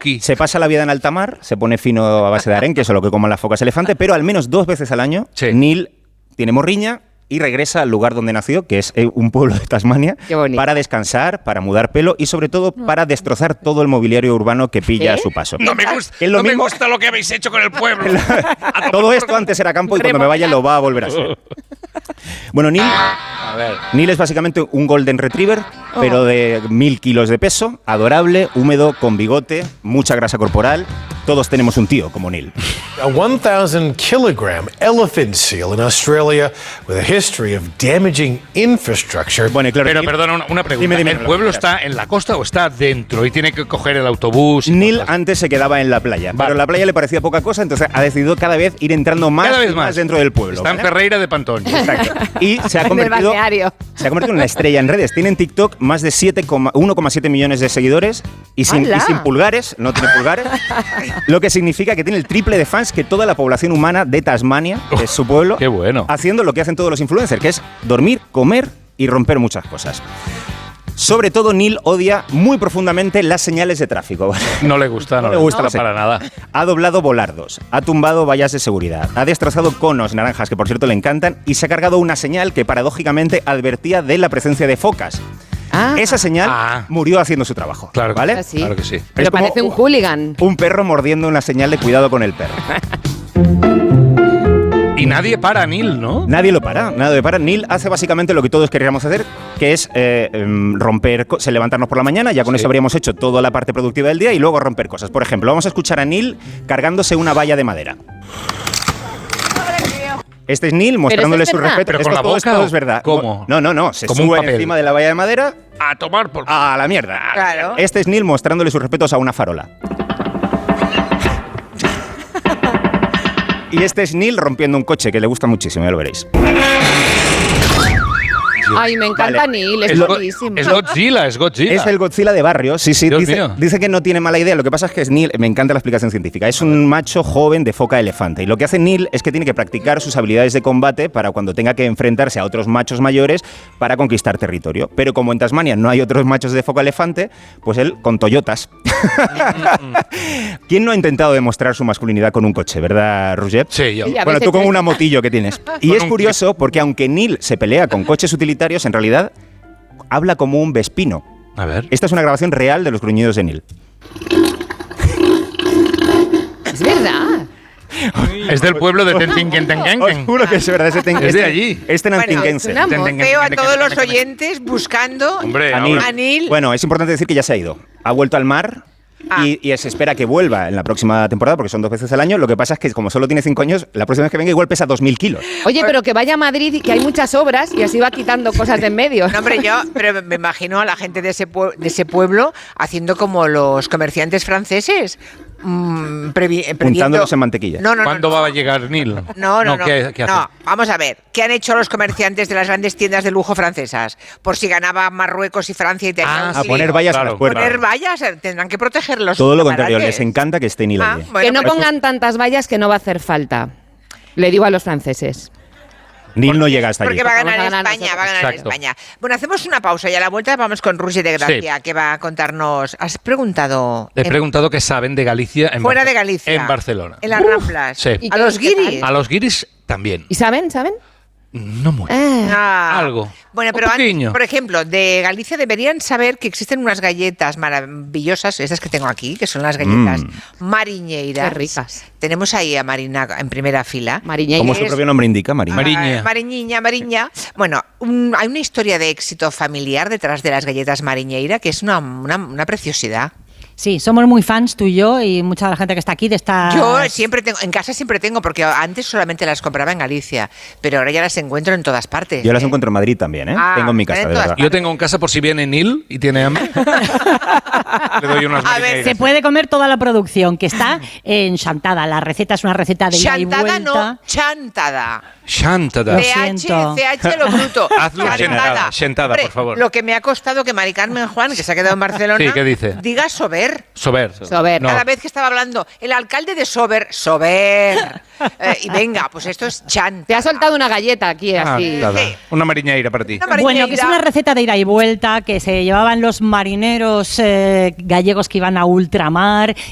whisky. Se pasa la vida en alta mar, se pone fino a base de arenque, eso es lo que comen las focas elefante, pero al menos 2 veces al año Neil tiene morriña y regresa al lugar donde nació, que es un pueblo de Tasmania, para descansar, para mudar pelo y sobre todo para destrozar todo el mobiliario urbano que pilla a su paso. No me gusta lo que habéis hecho con el pueblo. Todo esto antes era campo y cuando me vaya lo va a volver a ser. Bueno, Neil es básicamente un Golden Retriever, pero de 1000 kilos de peso, adorable, húmedo, con bigote, mucha grasa corporal. Todos tenemos un tío como Neil. A 1,000-kilogram elephant seal in Australia with a history of damaging infrastructure. Bueno, claro, pero perdona, una pregunta. Dime, ¿El pueblo está en la costa o está dentro y tiene que coger el autobús? Neil antes se quedaba en la playa, pero en la playa le parecía poca cosa, entonces ha decidido cada vez ir entrando más dentro del pueblo. Está en Ferreira de Pantón. Exacto. Y se ha convertido en una estrella en redes. Tiene en TikTok más de 1,7 millones de seguidores y sin pulgares, no tiene pulgares, lo que significa que tiene el triple de fans que toda la población humana de Tasmania, que es su pueblo, qué bueno. Haciendo lo que hacen todos los influencers, que es dormir, comer y romper muchas cosas. Sobre todo, Neil odia muy profundamente las señales de tráfico. No le gusta para nada. Ha doblado volardos, ha tumbado vallas de seguridad, ha destrozado conos naranjas, que por cierto le encantan, y se ha cargado una señal que paradójicamente advertía de la presencia de focas. Esa señal murió haciendo su trabajo. Claro, ¿vale? Claro que sí. Pero parece un hooligan. Un perro mordiendo una señal de cuidado con el perro. Y nadie para a Neil, ¿no? Nadie lo para. Neil hace básicamente lo que todos queríamos hacer, que es levantarnos por la mañana, ya con eso habríamos hecho toda la parte productiva del día y luego romper cosas. Por ejemplo, vamos a escuchar a Neil cargándose una valla de madera. Este es Neil mostrándole su respeto. ¿Pero con la boca? Esto es verdad. ¿Cómo? No. Se sube encima de la valla de madera. A tomar por... A la mierda. Claro. Este es Neil mostrándole sus respetos a una farola. Y este es Neil rompiendo un coche, que le gusta muchísimo, ya lo veréis. Ay, me encanta Neil, es buenísimo. Es Godzilla. Es el Godzilla de barrio, sí. Dice que no tiene mala idea. Lo que pasa es que es Neil, me encanta la explicación científica, es un macho joven de foca elefante. Y lo que hace Neil es que tiene que practicar sus habilidades de combate para cuando tenga que enfrentarse a otros machos mayores para conquistar territorio. Pero como en Tasmania no hay otros machos de foca elefante, pues él con Toyotas. ¿Quién no ha intentado demostrar su masculinidad con un coche, verdad, Roger? Sí, yo. Bueno, tú con una motillo que tienes. Y es curioso porque aunque Neil se pelea con coches utilitarios, en realidad habla como un vespino. A ver. Esta es una grabación real de los gruñidos de Neil. Es verdad. Es del pueblo de Tentingentengen. Os juro que es verdad. Es de allí. Nantinguense. Veo a todos los oyentes buscando a Neil. Bueno, es importante decir que ya se ha ido. Ha vuelto al mar. Y se espera que vuelva en la próxima temporada, porque son 2 veces al año. Lo que pasa es que como solo tiene 5 años, la próxima vez que venga igual pesa 2.000 kilos. Oye, pero que vaya a Madrid y que hay muchas obras y así va quitando cosas de en medio. No, hombre, pero me imagino a la gente de ese pueblo haciendo como los comerciantes franceses. Untándolos en mantequilla. ¿Cuándo va a llegar Neil? No. ¿Qué hace? Vamos a ver. ¿Qué han hecho los comerciantes de las grandes tiendas de lujo francesas? Por si ganaba Marruecos y Francia y tenían a poner vallas a las puertas. Poner vallas, tendrán que protegerlos. Todo lo contrario, les encanta que esté Neil allí. Que no pongan tantas vallas que no va a hacer falta. Le digo a los franceses. Neil no llega hasta allí. Porque va a ganar España. Bueno, hacemos una pausa y a la vuelta vamos con Roger de Gracia, que va a contarnos. ¿Has preguntado? He preguntado qué saben de Galicia fuera de Galicia. En Barcelona. En las Ramblas. Sí. ¿A los guiris? A los guiris también. ¿Y saben? No mucho. Algo. Bueno, pero antes, por ejemplo, de Galicia deberían saber que existen unas galletas maravillosas, esas que tengo aquí, que son las galletas mariñeiras. Qué ricas. Tenemos ahí a Marina en primera fila. Como su propio nombre indica, Mariña. Mariña. Bueno, hay una historia de éxito familiar detrás de las galletas mariñeira que es una preciosidad. Sí, somos muy fans tú y yo y mucha de la gente que está aquí de estas... Yo en casa siempre tengo, porque antes solamente las compraba en Galicia, pero ahora ya las encuentro en todas partes. Yo las encuentro en Madrid también, ¿eh? Tengo en mi casa, de verdad. Yo tengo en casa por si viene Neil y tiene hambre. Le doy unas mariñeiras. Se puede comer toda la producción, que está en Chantada. La receta es una receta de ida y vuelta. Chantada no, chantada. Chantada. CH lo bruto. Hazlo chantada, por favor. Lo que me ha costado que Mari Carmen Juan, que se ha quedado en Barcelona, sí, ¿qué dice? Diga Sober. No. Cada vez que estaba hablando, el alcalde de Sober. Y venga, pues esto es chanta. Te ha soltado una galleta aquí, así. Una mariñeira para ti. Bueno, que es una receta de ida y vuelta que se llevaban los marineros gallegos que iban a ultramar